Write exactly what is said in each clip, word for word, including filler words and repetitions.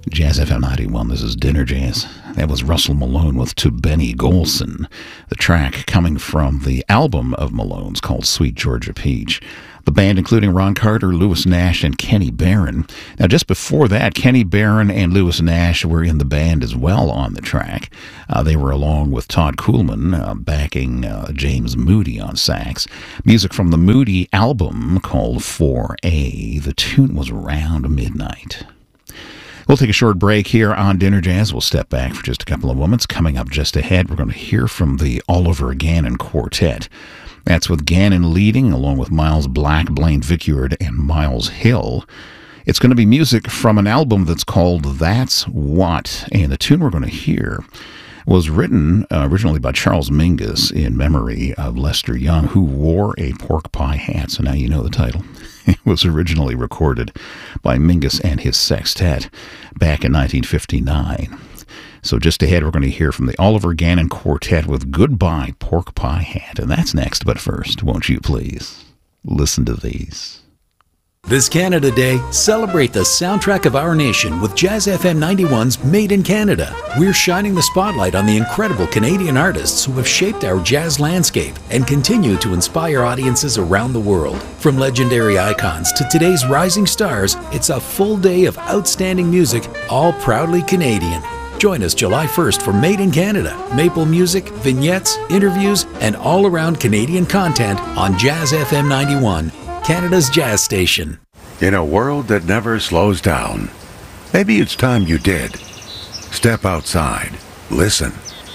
Jazz F M ninety-one, this is Dinner Jazz. That was Russell Malone with To Benny Golson, the track coming from the album of Malone's called Sweet Georgia Peach. The band including Ron Carter, Lewis Nash, and Kenny Barron. Now, just before that, Kenny Barron and Lewis Nash were in the band as well on the track. Uh, they were along with Todd Koolman, uh, backing uh, James Moody on sax. Music from the Moody album called four A. The tune was Round Midnight. We'll take a short break here on Dinner Jazz. We'll step back for just a couple of moments. Coming up just ahead, we're going to hear from the Oliver Gannon Quartet. That's with Gannon leading, along with Miles Black, Blaine Vickyard, and Miles Hill. It's going to be music from an album that's called That's What, and the tune we're going to hear was written uh, originally by Charles Mingus in memory of Lester Young, who wore a pork pie hat, so now you know the title. It was originally recorded by Mingus and his sextet back in nineteen fifty-nine. So just ahead, we're going to hear from the Oliver Gannon Quartet with Goodbye Pork Pie Hat. And that's next, but first, won't you please listen to these. This Canada Day, celebrate the soundtrack of our nation with Jazz F M ninety-one's Made in Canada. We're shining the spotlight on the incredible Canadian artists who have shaped our jazz landscape and continue to inspire audiences around the world. From legendary icons to today's rising stars, it's a full day of outstanding music, all proudly Canadian. Join us July first for Made in Canada, maple music, vignettes, interviews, and all-around Canadian content on Jazz F M ninety-one, Canada's jazz station. In a world that never slows down, maybe it's time you did. Step outside, listen.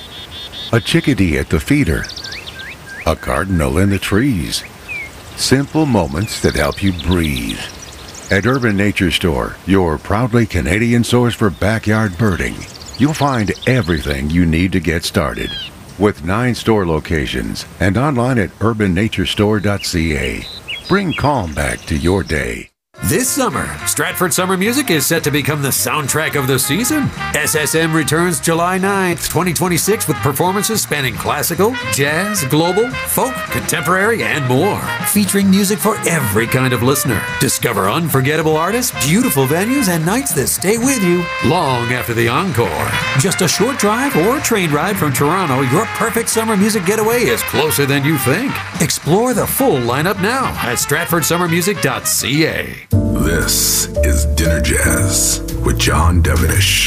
A chickadee at the feeder, a cardinal in the trees. Simple moments that help you breathe. At Urban Nature Store, your proudly Canadian source for backyard birding, you'll find everything you need to get started. With nine store locations and online at urban nature store dot c a. Bring calm back to your day. This summer, Stratford Summer Music is set to become the soundtrack of the season. S S M returns July ninth, twenty twenty-six with performances spanning classical, jazz, global, folk, contemporary, and more. Featuring music for every kind of listener. Discover unforgettable artists, beautiful venues, and nights that stay with you long after the encore. Just a short drive or train ride from Toronto, your perfect summer music getaway is closer than you think. Explore the full lineup now at stratford summer music dot c a. This is Dinner Jazz with John Devenish.